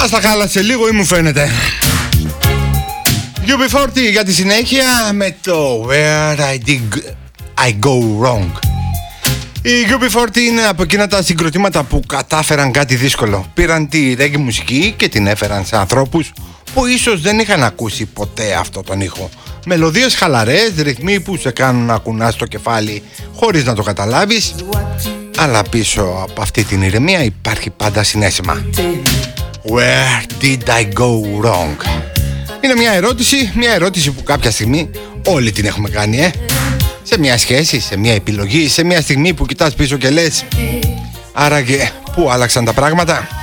Μας τα χάλασε λίγο ή μου φαίνεται. UB40 για τη συνέχεια με το Where I Go Wrong. Η UB40 είναι από εκείνα τα συγκροτήματα που κατάφεραν κάτι δύσκολο. Πήραν τη reggae μουσική και την έφεραν σε ανθρώπους που ίσως δεν είχαν ακούσει ποτέ αυτό τον ήχο. Μελωδίες χαλαρές, ρυθμοί που σε κάνουν να κουνάς το κεφάλι χωρίς να το καταλάβεις, αλλά πίσω από αυτή την ηρεμία υπάρχει πάντα συναίσθημα. Where did I go wrong? Είναι μια ερώτηση που κάποια στιγμή όλοι την έχουμε κάνει, σε μια σχέση, σε μια επιλογή, σε μια στιγμή που κοιτάς πίσω και λες, άραγε πού άλλαξαν τα πράγματα?